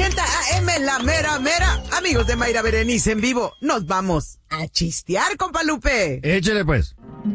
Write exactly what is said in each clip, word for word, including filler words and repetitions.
ochenta A M, la mera mera. Amigos de Mayra Berenice en vivo, nos vamos a chistear, compa Lupe. Échale pues.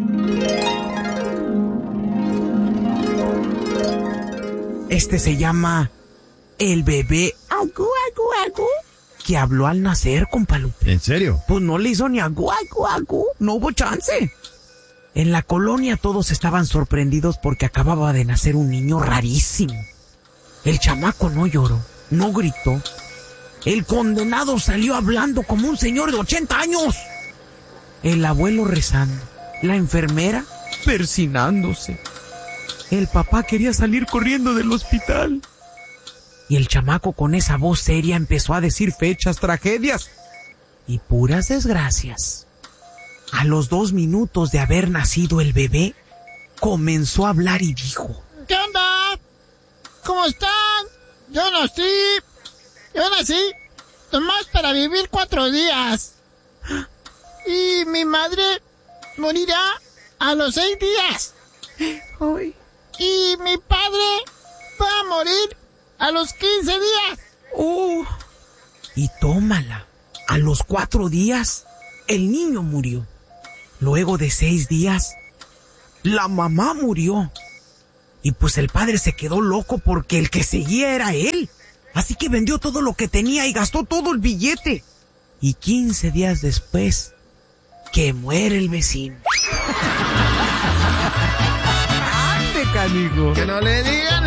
Este se llama el bebé agu, agu, agu, que habló al nacer, compa Lupe. ¿En serio? Pues no le hizo ni agu, agu, agu, no hubo chance. En la colonia todos estaban sorprendidos porque acababa de nacer un niño rarísimo. El chamaco no lloró, no gritó. El condenado salió hablando como un señor de ochenta años. El abuelo rezando, la enfermera persinándose. El papá quería salir corriendo del hospital. Y el chamaco con esa voz seria empezó a decir fechas, tragedias y puras desgracias. A los dos minutos de haber nacido el bebé, comenzó a hablar y dijo: ¿Qué onda? ¿Cómo están? Yo nací, yo nací nomás para vivir cuatro días. Y mi madre morirá a los seis días. Ay. Y mi padre va a morir a los quince días. Uh. Y tómala, a los cuatro días, el niño murió. Luego de seis días, la mamá murió. Y pues el padre se quedó loco porque el que seguía era él. Así que vendió todo lo que tenía y gastó todo el billete. Y quince días después, que muere el vecino. ¡Ande, canijo! Que no le digan